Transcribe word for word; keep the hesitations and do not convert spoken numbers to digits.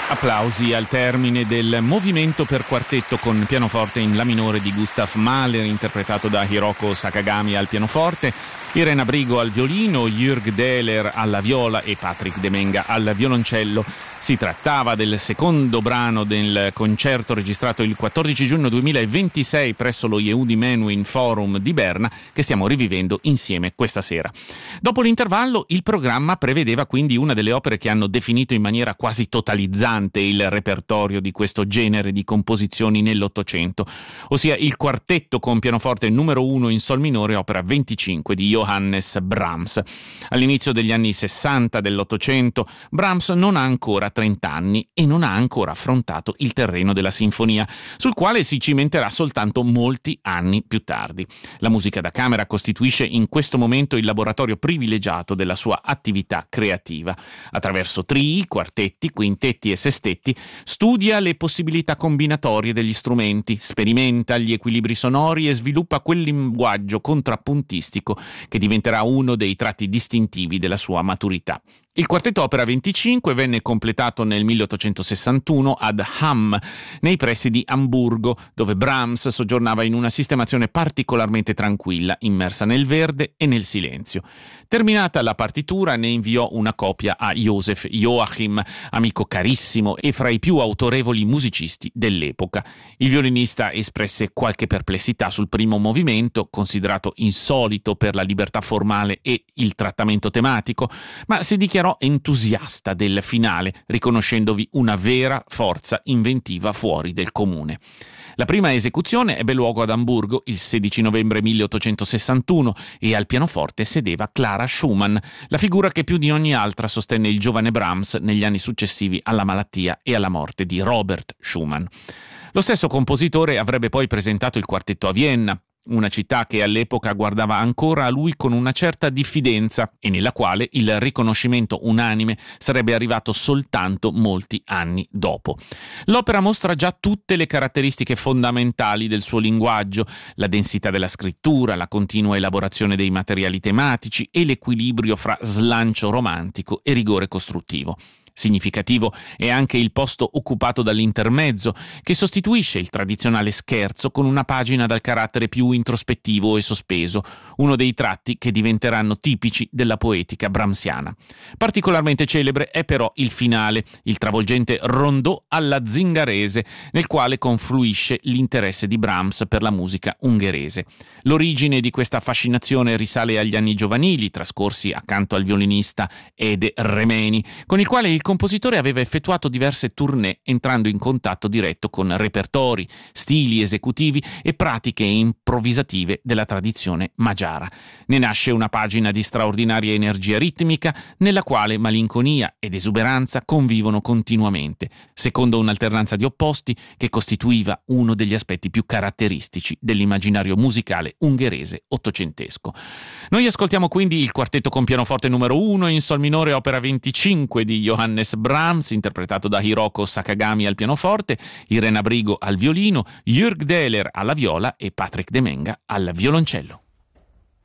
Applausi al termine del movimento per quartetto con pianoforte in La minore di Gustav Mahler, interpretato da Hiroko Sakagami al pianoforte, Irena Brigo al violino, Jürg Dehler alla viola e Patrick Demenga al violoncello. Si trattava del secondo brano del concerto registrato il quattordici giugno duemilaventisei presso lo Yehudi Menuhin Forum di Berna, che stiamo rivivendo insieme questa sera. Dopo l'intervallo, il programma prevedeva quindi una delle opere che hanno definito in maniera quasi totalizzante il repertorio di questo genere di composizioni nell'Ottocento, ossia il quartetto con pianoforte numero uno in sol minore, opera venticinque di Johannes Brahms. All'inizio degli anni sessanta dell'Ottocento, Brahms non ha ancora trenta anni e non ha ancora affrontato il terreno della sinfonia, sul quale si cimenterà soltanto molti anni più tardi. La musica da camera costituisce in questo momento il laboratorio privilegiato della sua attività creativa. Attraverso trii, quartetti, quintetti e sestetti studia le possibilità combinatorie degli strumenti, sperimenta gli equilibri sonori e sviluppa quel linguaggio contrappuntistico che diventerà uno dei tratti distintivi della sua maturità. Il quartetto opera venticinque venne completato nel milleottocentosessantuno ad Hamm, nei pressi di Amburgo, dove Brahms soggiornava in una sistemazione particolarmente tranquilla, immersa nel verde e nel silenzio. Terminata la partitura, ne inviò una copia a Joseph Joachim, amico carissimo e fra i più autorevoli musicisti dell'epoca. Il violinista espresse qualche perplessità sul primo movimento, considerato insolito per la libertà formale e il trattamento tematico, ma si dichiarò entusiasta del finale, riconoscendovi una vera forza inventiva fuori del comune. La prima esecuzione ebbe luogo ad Amburgo il sedici novembre milleottocentosessantuno e al pianoforte sedeva Clara Schumann, la figura che più di ogni altra sostenne il giovane Brahms negli anni successivi alla malattia e alla morte di Robert Schumann. Lo stesso compositore avrebbe poi presentato il quartetto a Vienna, una città che all'epoca guardava ancora a lui con una certa diffidenza e nella quale il riconoscimento unanime sarebbe arrivato soltanto molti anni dopo. L'opera mostra già tutte le caratteristiche fondamentali del suo linguaggio, la densità della scrittura, la continua elaborazione dei materiali tematici e l'equilibrio fra slancio romantico e rigore costruttivo. Significativo è anche il posto occupato dall'intermezzo, che sostituisce il tradizionale scherzo con una pagina dal carattere più introspettivo e sospeso, uno dei tratti che diventeranno tipici della poetica brahmsiana. Particolarmente celebre è però il finale, il travolgente rondò alla zingarese, nel quale confluisce l'interesse di Brahms per la musica ungherese. L'origine di questa fascinazione risale agli anni giovanili, trascorsi accanto al violinista Ede Remeni, con il quale il compositore aveva effettuato diverse tournée, entrando in contatto diretto con repertori, stili esecutivi e pratiche improvvisative della tradizione magiara. Ne nasce una pagina di straordinaria energia ritmica, nella quale malinconia ed esuberanza convivono continuamente, secondo un'alternanza di opposti che costituiva uno degli aspetti più caratteristici dell'immaginario musicale ungherese ottocentesco. Noi ascoltiamo quindi il quartetto con pianoforte numero uno in sol minore, opera venticinque di Johannes Brahms, interpretato da Hiroko Sakagami al pianoforte, Irena Brigo al violino, Jürg Dehler alla viola e Patrick Demenga al violoncello.